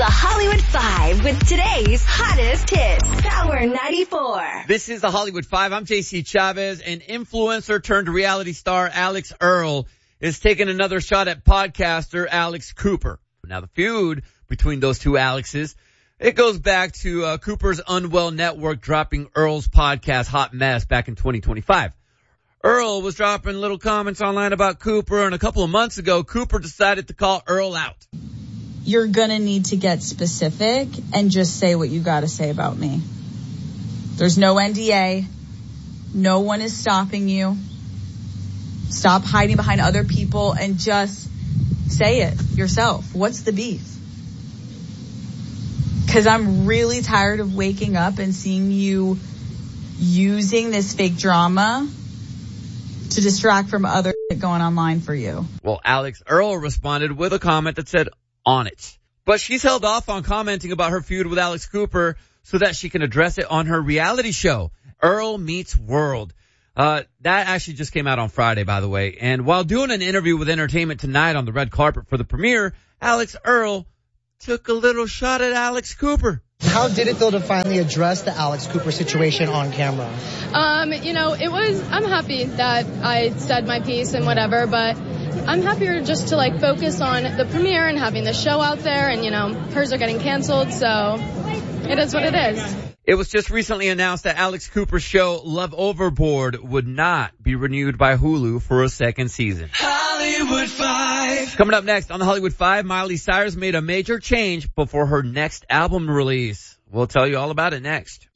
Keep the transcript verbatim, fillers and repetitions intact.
Hollywood Five with today's hottest hits. Power ninety-four. This is the Hollywood Five. I'm J C Chavez, and influencer turned reality star Alex Earle is taking another shot at podcaster Alex Cooper. Now, the feud between those two Alexes, it goes back to uh, Cooper's Unwell Network dropping Earle's podcast Hot Mess back in twenty twenty-five. Earle was dropping little comments online about Cooper, and a couple of months ago, Cooper decided to call Earle out. You're going to need to get specific and just say what you got to say about me. There's no N D A. No one is stopping you. Stop hiding behind other people and just say it yourself. What's the beef? Because I'm really tired of waking up and seeing you using this fake drama to distract from other shit going online for you. Well, Alex Earle responded with a comment that said, on it. But she's held off on commenting about her feud with Alex Cooper so that she can address it on her reality show, Earle Meets World. Uh, that actually just came out on Friday, by the way. And while doing an interview with Entertainment Tonight on the red carpet for the premiere, Alex Earle took a little shot at Alex Cooper. How did it feel to finally address the Alex Cooper situation on camera? Um, you know, it was, I'm happy that I said my piece and whatever, but I'm happier just to like focus on the premiere and having the show out there, and you know, hers are getting canceled, so it is what it is. It was just recently announced that Alex Cooper's show Love Overboard would not be renewed by Hulu for a second season. Hollywood Five. Coming up next on the Hollywood Five, Miley Cyrus made a major change before her next album release. We'll tell you all about it next.